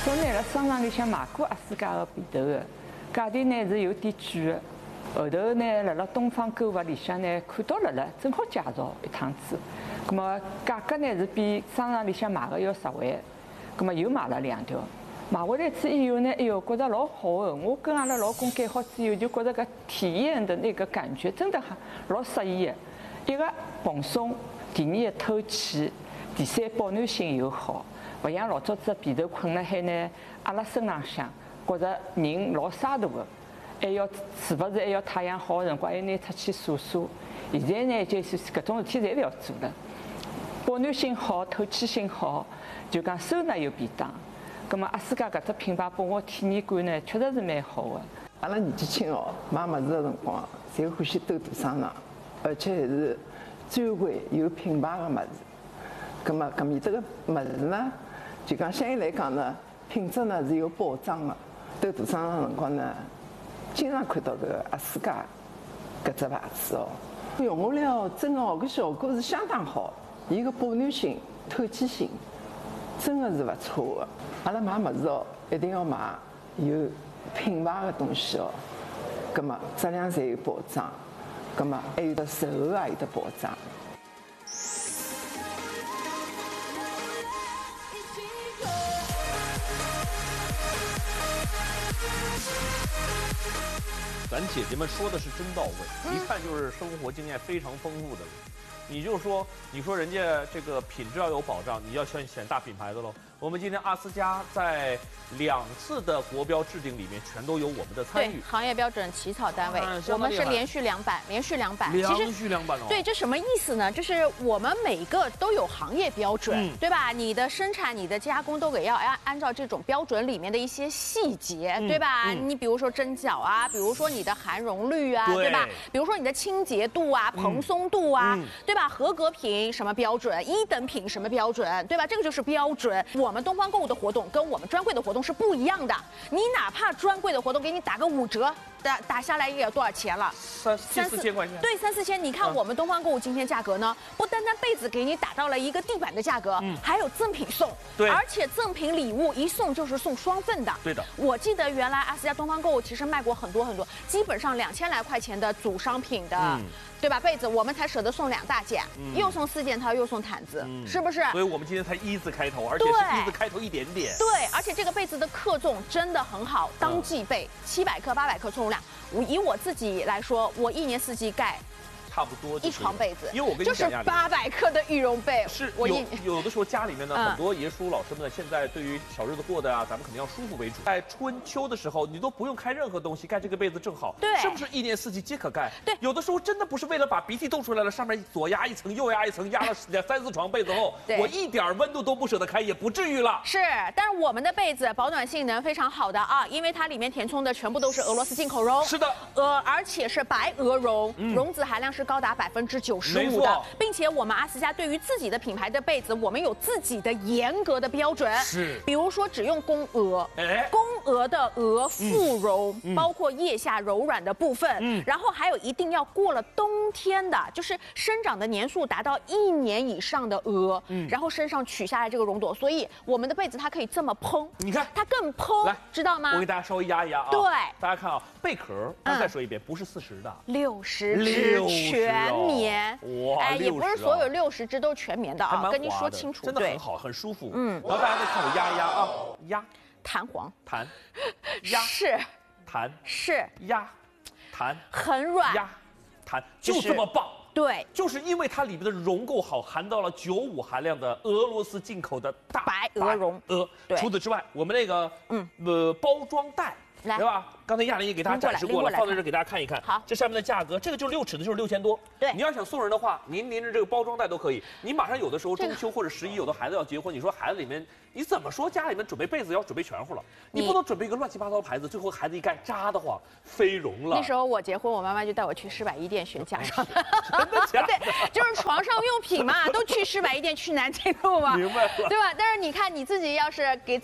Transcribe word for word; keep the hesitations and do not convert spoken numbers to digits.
昨日辣商场里向买过阿斯加个被头个，价钿呢是有点贵个。后头呢，辣辣东方购物里向呢看到了了，正好介绍一趟子。葛么价格呢是比商场里向买个要实惠。葛么又买了两条，买回来之以后呢，哎哟，觉着老好个。我跟阿拉老公改好之后，就觉着搿体验的那个感觉真的还老适意个。一个蓬松，第二个透气，第三保暖性又好。勿像老早子被头困辣海呢，阿拉身浪向觉着人老沙大个，还要是勿是还要太阳好个辰光还拿出去晒晒。现在呢，就是搿种事体侪勿要做了，保暖性好，透气性好，就讲收纳又便当。葛末阿斯加搿只品牌拨我体验感呢，确实是蛮好个。 阿拉年纪轻哦，买物事个辰光，侪欢喜兜大商场，而且还是专柜有品牌个物事。葛末搿面搭个物事呢？就讲相对来讲呢，品质呢是有保障的。兜大商场辰光呢，经常看到搿个阿斯加搿只牌子哦，用下来哦，真的哦，搿效果是相当好。伊个保暖性、透气性，真的是勿错的。阿拉买物事哦，一定要买有品牌的东西哦，葛末质量才有保障，葛末还有得售后也有得保障。 咱姐姐们说的是真到位，一看就是生活经验非常丰富的人。你就说，你说人家这个品质要有保障，你要选选大品牌的喽。我们今天阿斯加在两次的国标制定里面，全都有我们的参与。 对，行业标准起草单位， 啊、 我们是连续两版，连续两版。 连续两版哦。 对，这什么意思呢？就是我们每个都有行业标准，嗯、对吧？你的生产、你的加工都给要按按照这种标准里面的一些细节，嗯、对吧？嗯、你比如说针脚啊，比如说你的含绒率啊， 对, 对吧？比如说你的清洁度啊、蓬松度啊，嗯、对吧？合格品什么标准？一等品什么标准？对吧？这个就是标准。我们东方购物的活动跟我们专柜的活动是不一样的。你哪怕专柜的活动给你打个五折，打打下来也有多少钱了？ 三三四千块钱。 对，三四千。你看我们东方购物今天价格呢，不单单被子给你打到了一个地板的价格，嗯、还有赠品送。 对， 而且赠品礼物一送就是送双份的。 对的。 我记得原来阿斯加东方购物其实卖过很多很多，基本上两千来块钱的组商品的。嗯，对吧？被子我们才舍得送两大件，嗯、又送四件套，又送毯子，嗯、是不是？ 所以我们今天才一字开头，而且是一字开头一点点。 对，而且这个被子的克重真的很好，当季被七百克、八百克重量。我以我自己来说，我一年四季盖。 差不多一床被子， 因为我跟你讲， 就是八百克的羽绒被。 是我有有的时候家里面呢，很多爷叔老师们呢，现在对于小日子过的啊，咱们肯定要舒服为主。在春秋的时候，你都不用开任何东西，盖这个被子正好， 对， 是不是一年四季皆可盖？ 对， 有的时候真的不是为了把鼻涕冻出来了，上面左压一层，右压一层，压了三四床被子后，我一点温度都不舍得开，也不至于了。 是，但是我们的被子保暖性能非常好的啊，因为它里面填充的全部都是俄罗斯进口绒。 是的， 呃，而且是白俄绒，嗯、绒子含量是高达百分之九十五的，并且我们阿斯加对于自己的品牌的被子，我们有自己的严格的标准。 是， 比如说只用公鹅，哎，公鹅的鹅腹绒，嗯、包括腋下柔软的部分，嗯、然后还有一定要过了冬天的，就是生长的年数达到一年以上的鹅，嗯、然后身上取下来这个绒朵，所以我们的被子它可以这么蓬， 你看它更蓬，来，知道吗？ 我给大家稍微压一压啊， 对， 大家看啊，贝壳，我再说一遍，不是四十的， 六十支全棉。 哇， 哎，也不是所有六十支都是全棉的啊，跟您说清楚， 真的很好，很舒服。嗯，然后大家再看我压一压啊，压， 弹簧， 弹，压， 是， 弹， 是， 压，弹， 很软， 压，弹，就这么棒。 对， 就是因为它里面的绒够好，含到了九五含量的俄罗斯进口的大白鹅绒鹅。除此之外，我们那个嗯呃包装袋。对吧？刚才亚玲也给大家展示过了，放在这给大家看一看。 好， 这上面的价格，这个就六尺的，就是六千多。 对， 你要想送人的话，您拎着这个包装袋都可以。你马上有的时候中秋或者十一，有的孩子要结婚，你说孩子里面你怎么说家里面准备被子要准备全乎了？你不能准备一个乱七八糟的牌子，最后孩子一盖扎得慌，飞绒了。 那时候我结婚，我妈妈就带我去施百衣店选嫁妆。 真的假的？ 对，就是床上用品嘛，都去施百衣店，去南京路嘛。 明白了， 对吧？但是你看你自己要是给。